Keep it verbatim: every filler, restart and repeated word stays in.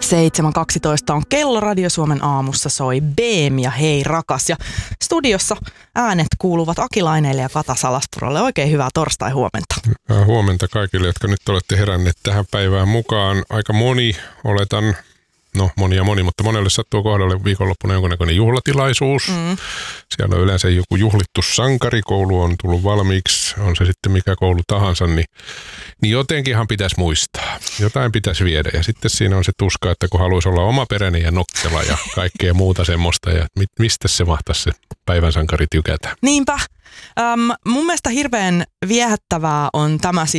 seitsemän kaksitoista on kello, Radio Suomen aamussa soi Beem ja Hei rakas. Ja studiossa äänet kuuluvat Aki Laineelle ja Kata Salaspurolle. Oikein hyvää torstai-huomenta. Hyvää huomenta kaikille, jotka nyt olette heränneet tähän päivään mukaan. Aika moni, oletan, no moni ja moni, mutta monelle sattuu kohdalle viikonloppuna jonkunnäköinen juhlatilaisuus. Mm. Siellä on yleensä joku juhlittu sankarikoulu on tullut valmiiksi, on se sitten mikä koulu tahansa, niin, niin jotenkinhan pitäisi muistaa. Jotain pitäisi viedä ja sitten siinä on se tuska, että kun haluaisi olla omaperäinen ja nokkela ja kaikkea muuta semmoista ja mit, mistä se mahtaisi se päivän sankari tykätä. Niinpä. Um, mun mielestä hirveän viehättävää on tämä siis